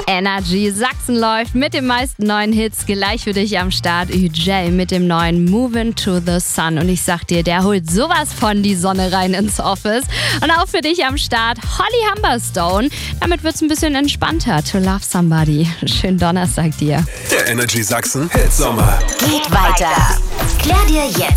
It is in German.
Energy Sachsen läuft mit den meisten neuen Hits. Gleich für dich am Start UJ mit dem neuen Movin' to the Sun. Und ich sag dir, der holt sowas von die Sonne rein ins Office. Und auch für dich am Start Holly Humberstone. Damit wird's ein bisschen entspannter. To Love Somebody. Schönen Donnerstag dir. Der Energy Sachsen Hitsommer geht weiter. Klär dir jetzt